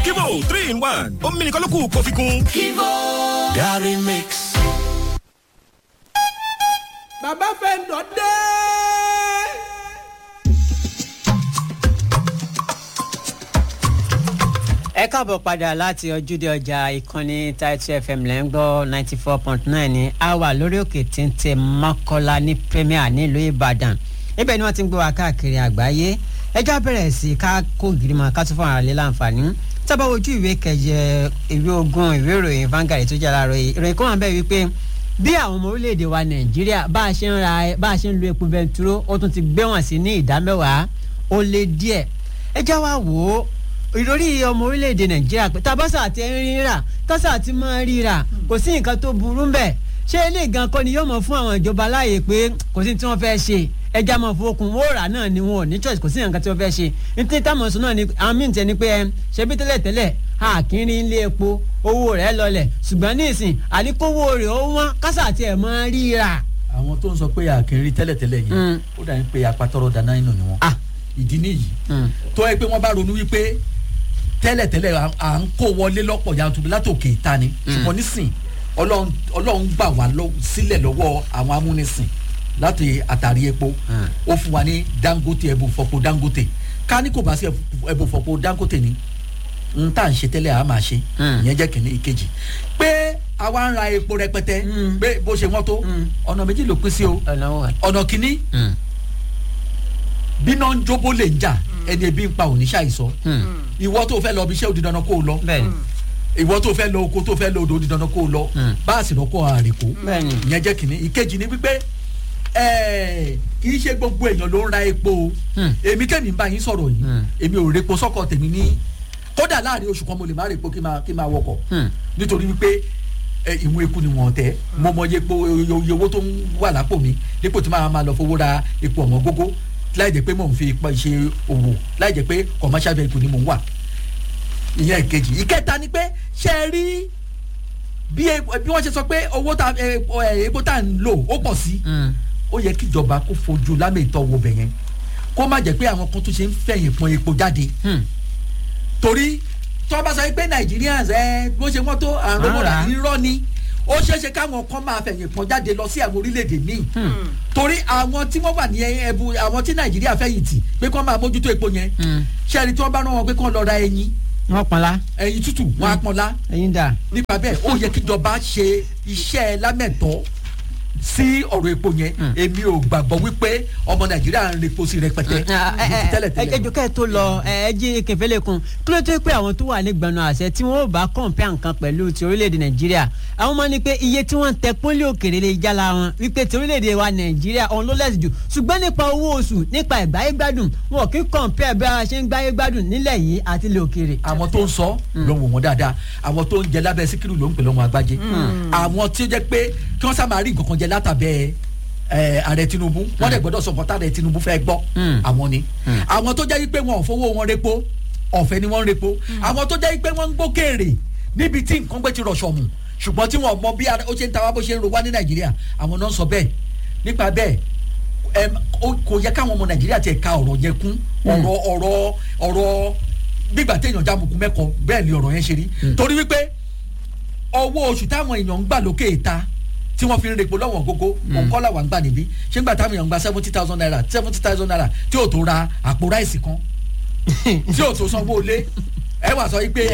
Kivo 3 in 1 omi nìkan ló kù kó fi kún. Kivo Gary Mix. Bàbá Fẹ́ńdọ̀ dé. Ẹ káàbọ̀ padà láti ojúde ọjà ìkànnì Title FM lẹ́ngbọ́ 94.9 ní àwa lórí òkè téńté Mọ́kọ́lá ní Premier nílùú Ìbàdàn. Ibẹ̀ ni wọ́n ti ń gbé wa káàkiri àgbáyé. Ẹjọ́ bẹ̀rẹ̀ sí ká kó gírímọ̀ ká tún fún ara lé láǹfààní. Tábà wojú ìwé kẹjẹ ìwé ogún ìwé ìròyìn Vanguard tó jẹ́ láàárọ̀ yìí. Ìròyìn kan wà bẹ́ẹ̀ wípé bí àwọn ọmọ orílẹ̀-èdè wa Nàìjíríà bá a ṣe ń lo epo bẹntiró ó tún ti gbé wọn sí ní ìdá 10% ó lé díẹ̀. Ẹjọ́ wa wò ó ìròrí ọmọ orílẹ̀-èdè Nàìjíríà pé tabasa àti rírà tọ́sà àti máa ríra kò sí nǹkan tó burú ń bẹ̀ ṣé ilé gan kọ́ ni yóò mọ̀ fún àwọn ìjọba láàyè pé kò sí tí wọ́n fẹ́ ṣe ẹja mọ̀ fún okùn wòrà náà ni wọn ò ní choice kò sí nǹkan tí wọ́n fẹ́ ṣe nítorí táwọn sọ náà ni àwọn míì tẹ́ ni pé ṣe bí tẹ́lẹ̀ àkíní ilé epo owó rẹ̀ lọlẹ̀ ṣùgbọ́n ní ìsìn àníkówó rẹ̀ ó wọ́n kásà àti ẹ̀ máa ríra. àwọn tó ń sọ pé àkíní tẹ́lẹ̀ yẹn ó dà ní pé apatọ́rọ̀ dáná inú ni wọn ìdí nìyí tó yẹ pé wọ́n bá ronú wípé tẹ́lẹ̀ à ń kó wọlé lọ́pọ̀ yanturu látòkè ìta ni ṣùgbọ́n nísìn ọlọ́run gbà wá sílẹ̀ lọ́wọ́ àwọn amúnisìn láti àtàrí epo ó fún wa ní Dangote ẹ̀bùn fọ̀pọ̀ Dangote ká ní kò bá sí ẹ̀bùn fọ̀pọ̀ Dangote ni n tá à ń ṣe tẹ́lẹ̀ à máa ṣe ìyẹn jẹ́ kìíní ìkejì pé àwa ń ra epo rẹpẹtẹ pé bó ṣe wọ́n tó ọ̀nà méjì ló pín sí o ọ̀nà kìíní bí náà ń jóbó lè ń jà ẹni ebi ń pa òní ṣàìsọ ìwọ tó fẹ́ lọ bí iṣẹ́ òdi dandan kó o lọ ìwọ tó fẹ́ lọ oko tó fẹ́ lọ odò òdi dandan kó o lọ báàsì lọ́kọ̀ àrèkó ìyẹn jẹ́ kìíní ìkejì ni wípé kì í ṣe gbogbo èèyàn ló ń ra epo o èmi tẹ̀mí ń bá yín sọ̀rọ̀ yìí èmi ò repo sọ́kọ̀ tèmi ní kódà láàrin oṣù kan mo lè má repo kí máa wọkọ̀ nítorí wípé ìwọ̀n eku ni wọ́n tẹ́ mo mọ iye owó tó ń wà lápò mi dípò tí máa lọ fowó ra epo ọ̀wọ́n gógó láì jẹ́ pé mò ń fi ipa ṣe òwò láì jẹ́ pé commercial vehicle ni mò ń wà ìyẹn ìkejì ìkẹta ni pé ṣe é rí bí wọ́n ṣe sọ pé owó epo tá à ń lò ó pọ̀ sí ó yẹ kí ìjọba kó fojú lámètọ́ wo bẹ̀ yẹn kó má jẹ́ pé àwọn kan tó ṣe ń fẹ̀yìn pọn epo jáde torí tó bá sọ pé Nigerians bó ṣe wọ́n tó àrùn owó irọ́ ni ó ṣeéṣe káwọn kan máa fẹ̀yìn pọn jáde lọ sí àwọn orílẹ̀-èdè míì torí àwọn tí wọ́n wà ní ẹbu àwọn tí Nàìjíríà fẹ̀yìntì pé kí wọ́n máa mójútó epo yẹn ṣẹ́ẹ̀rì tí wọ́n bá rán wọn pé kí wọ́n lọ ra ẹyin wọ́n pọnlá ẹyin tútù wọ́n á pọnlá ẹyin dà nípa bẹ́ẹ̀ ó yẹ kíjọba ṣe iṣẹ́ lámẹ̀tọ́ sí ọ̀rọ̀ epo yẹn èmi ò gbàgbọ́ wípé ọmọ Nàìjíríà ń repo sí rẹpẹtẹ ẹjọ kẹ tó lọ ẹjí kẹfẹlẹ kun kí ló tó pé àwọn tó wà ní gbọnà àṣẹ tí wọn ò bá kọ̀ǹpẹ́ nǹkan pẹ̀lú ti orílẹ̀-èdè Nàìjíríà àwọn máa ní pé iye tí wọ́n ń tẹ pólí òkèrè lè jálá wọn wípé ti orílẹ̀-èdè wa Nàìjíríà ọ̀hún ló lẹ́sìn jù ṣùgbọ́n nípa owó oṣù nípa ìgbáyé gbádùn wọn kì í kọ̀ǹpẹ́ bí a ṣe ń gbáyé gbádùn nílẹ̀ yìí àti ilẹ̀ òkèrè. àwọn tó ń sọ ló ń wò wọ́n dáadáa àwọn tó ń jẹ lábẹ́ Síkírù ló ń pè lọ́mọ Agbájé àwọn tí ó jẹ́ pé kí wọ́n sá máa rí nǹkan kan jẹ látàbẹ́ ààrẹ Tinubu wọ́n dẹ̀ gbọ́dọ̀ sọ nǹkan táàrẹ Tinubu fẹ́ gbọ́ àwọn ni àwọn tó jẹ́ pé wọn ò fowó wọn repo ọ̀fẹ́ ni wọ́n ń repo àwọn tó jẹ́ pé wọ́n ń gbókèrè níbi tí nǹkan gbé ti rọ̀ṣọ̀ mu ṣùgbọ́n tí wọ́n mọ bí ó ṣe ń ta wá bó ṣe ń ro wá ní Nàìjíríà àwọn náà ń sọ bẹ́ẹ̀ nípa bẹ́ẹ̀ kò yẹ káwọn ọmọ Nàìjíríà ti ka ọ̀rọ̀ yẹn kún ọ̀rọ̀ gbígbà téèyàn jámukú mẹ́kọ̀ọ́ bẹ́ẹ̀ ni ọ̀rọ̀ yẹn ṣe rí torí wípé owó oṣù táwọn èèyàn ń gbà lókè ìta tí wọ́n fi ń repo lọ́wọ́n gógó òǹkọ́ làwọn ń gbà níbí ṣé ń gbà táwọn èèyàn ń gba 70,000 naira tí ò tó ra àpò ráìsì kan tí ò tó sanwó ilé ẹ wà sọ pé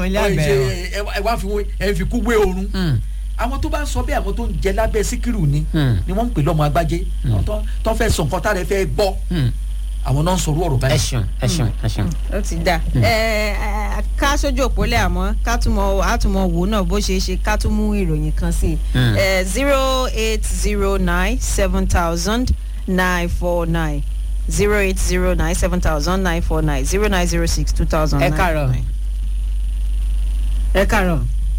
ẹ wá fi kú wé oorun àwọn tó bá ń sọ bẹ́ẹ̀ àwọn tó ń jẹ lábẹ́ Síkírù ni wọ́n ń pè lọ́mọ Agbájé tó fẹ́ sọ nǹkan tá rẹ fẹ́ gbọ́ àwọn náà ń sọ̀rọ̀ ọ̀rọ̀ báyìí. ẹ̀sùn. ó ti dà ká sójú òpólẹ̀ àmọ́ ká túmọ̀ wò náà bó ṣe é ṣe ká tún mú ìròyìn kan sí i 0809 7000 949 0809 7000 949 0906 2000. ẹ káàárọ̀. ẹ káàárọ̀.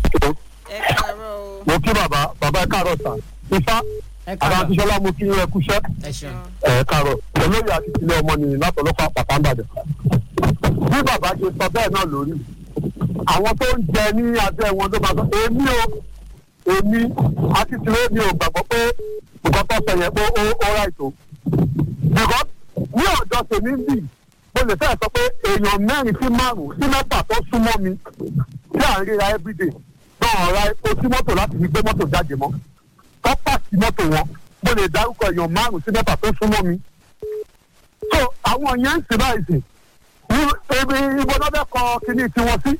mo kí bàbá ẹ káàárọ̀ sà ifá àbáṣọlá mo kí ẹ kúṣẹ́ ẹ káàárọ̀ olóyè àti ilé ọmọ nìyí látọlọ́fà pàpàǹbàdàn bí bàbá ṣe sọ bẹ́ẹ̀ náà lórí àwọn tó ń jẹ ní abẹ́ wọn ló máa sọ èmi àti tìrẹ mi ò gbàgbọ́ pé nǹkan tó sọ yẹn pé ó rà ètò because ní ọ̀dọ̀ tèmi ń bì mo lè fẹ́ sọ pé èèyàn 4 sí 5 sí 6 tó súnmọ́ mi tí à ń ríra everyday náà ra epo sí mọ́tò láti fi gbé mọ́tò jáde mọ́ tó pàṣẹ mọ́tò wọn mo lè dárúkọ èèyàn 5 sí 6 tó súnmọ́ mi. so àwọn yẹn ń ṣe báyìí ibo náà bẹ́ẹ̀ kọ kíní tiwọn sí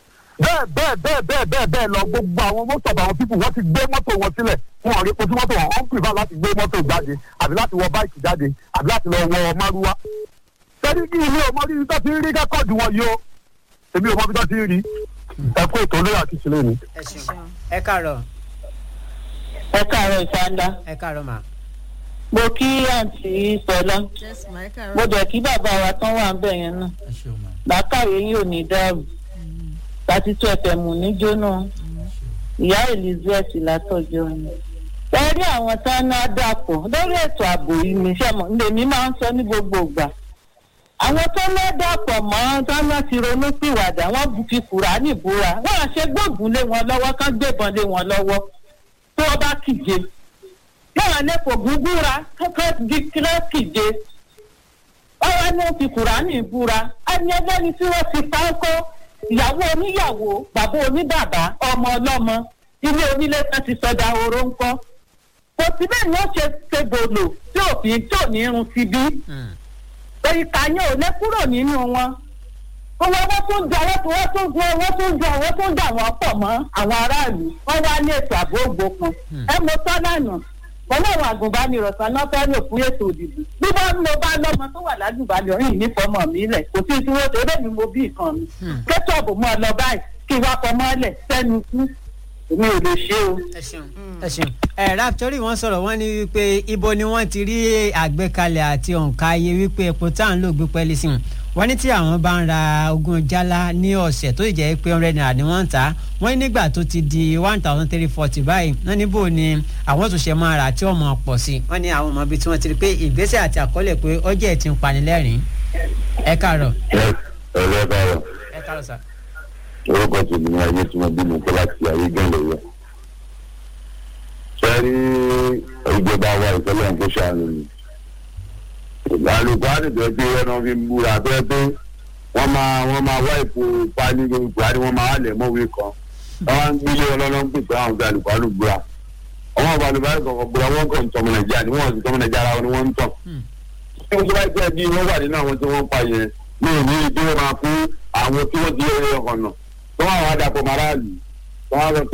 bẹ́ẹ̀ lọ gbogbo àwọn mọ́tò àwọn pípù wọ́n ti gbé mọ́tò wọn sílẹ̀ wọn rí epo sí mọ́tò wọn wọ́n pìfà láti gbé mọ́tò jáde àbí láti wọ báìkì jáde àbí láti lọ wọ márúwá. sẹ́ni kí ilé ọmọ rí tó ti ń rí kẹ́kọ̀ọ́dù wọn yìí o èmi ò mọ bí tó ti ń rí ẹ̀kọ́ ètò olóyè àti ìṣẹ̀lẹ̀ ni. ẹ káàárọ̀. ẹ káàárọ̀ ìfàndá. ẹ káàárọ̀ mà. mo kí àǹtí sọlá mo dẹ̀ kí bàbá wa tán wà ń bẹ̀ yẹn náà làákàyè yìí ò ní dàrú 32 FM níjóná ìyá Elizabeth látọjọ́ ni. ẹ rí àwọn tá a ná dàpọ̀ lórí ètò ààbò yìí ní sẹ́mọ̀ lèmi máa ń sọ ní gbogbo ìgbà. àwọn tó ná dàpọ̀ mọ́ tá a ná ti ronú pìwàdà wọ́n fi Kùránì búra wọ́n á ṣe gbóògùn lé wọn lọ́wọ́ kán gbébọn lé wọn lọ́wọ́ tó wọ́n bá kíje. yọ̀wọ̀n ní kò gúgúra kẹ́kẹ́ kíje. ọ̀rọ̀ ni ó fi Kùránì búra ẹni ẹgbẹ́ni tí wọ́n ti pa ń kọ́ ìyàwó oníyàwó bàbá oníbàbá ọmọ ọlọ́mọ ilé onílé kan ti sọdá oró ń kọ́ kò sí bẹ́ẹ̀ ni ó ṣe gbòòlò tí òfin tí ò ní irun ti bí ìka yẹn ò lè kúrò nínú wọn wọ́n tún jà wọ́n pọ̀ mọ́ àwọn aráàlú wọ́n wá ní ètò ààbò ògbókun ẹ mọ sọ́lànà ọlọ́run àgùnbánirọ̀ kan náà fẹ́ lò fún ètò òdìbò bí wọ́n mo bá lọ́mọ tó wà lágùnbánirọ̀ yìí ní fọmọ mi lẹ̀ kò sí ìṣúwó tó lè ní mo bí ìkan mi kẹ́tọ̀ọ̀bù mọ́ ọ lọ báyìí kí wàá fọmọ lẹ̀ sẹ́nu kú èmi ò lè ṣe o. ẹ ṣeun raptori wọn sọ̀rọ̀ wọ́n ní wípé ibo ni wọ́n ti rí àgbékalẹ̀ àti òǹkà ayé wípé epo tá à ń lò gbé pẹ́ẹ́lí sí wọ́n ní tí àwọn bá ń ra ogún jálá ní ọ̀sẹ̀ tó jẹ́ pé 100 naira ni wọ́n ń ta wọ́n ní nígbà tó ti di 1340 báyìí wọ́n ní bò ní àwọn tó ṣe máa rà tí wọ́n mọ̀ pọ̀ sí wọ́n ní àwọn ọmọ ibi tí wọ́n ti rí pé ìgbésẹ̀ àti àkọọ́lẹ̀ pé ọjọ́ ẹ̀ ti ń panilẹ́rìn. ẹ káàárọ̀. ẹ káàárọ̀ sà. orúkọ tó ní ayé tí wọ́n bí mi kọ́ láti ayé gẹ́lẹ̀ yẹ. sẹ́rí ìjọba wa ìfẹ́lẹ́ ń kó ṣàánú mi. àlùkò àdìgbẹ́ pé ẹran fi ń búra pé wọ́n máa wá ipò pálí buhari wọ́n máa lẹ̀ mọ́wé kan wọ́n máa ń gbélé ọlọ́lọ́ ń pèsè àwọn ọ̀gá àlùkò àlùbúra ọmọ ọba àlùbúra kọ̀ọ̀kan búra wọ́n kàn ń tọmọ nàìjíríà ni wọ́n sì tọmọ nàìjíríà ara wọn ni wọ́n ń tàn. tí wọ́n ti bá jẹ́ bí wọ́n wà nínú àwọn tí wọ́n ń pa yẹn ní òní tí wọ́n máa fún àwọn tí wọ́n ti yẹ ọ̀nà tó wà wọ́n á dàpọ̀ márààlú wọ́n á lọ